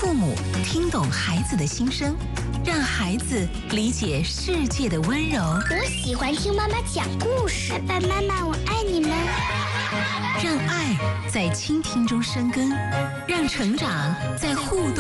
父母听懂孩子的心声，让孩子理解世界的温柔。 我喜欢听妈妈讲故事。爸爸妈妈，我爱你们。 让爱在倾听中生根，让成长在互动